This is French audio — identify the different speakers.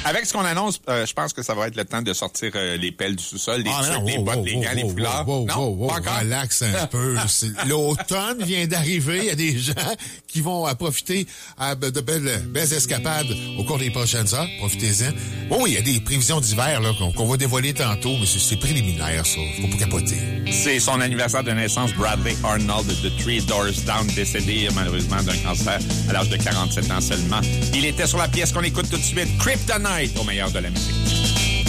Speaker 1: Avec ce qu'on annonce, je pense que ça va être le temps de sortir les pelles du sous-sol, les trucs, les bottes, les gants, les foulards. Non, pas encore.
Speaker 2: Relax un peu. L'automne vient d'arriver. Il y a des gens qui vont profiter de belles escapades au cours des prochaines heures. Profitez-en. Oui, il y a des prévisions d'hiver là qu'on va dévoiler tantôt, mais c'est préliminaire, ça. Faut pas capoter.
Speaker 1: C'est son anniversaire de naissance, Bradley Arnold de Three Doors Down, décédé malheureusement d'un cancer à l'âge de 47 ans seulement. Il était sur la pièce qu'on écoute tout de suite, Kryptonite, au meilleur de la musique.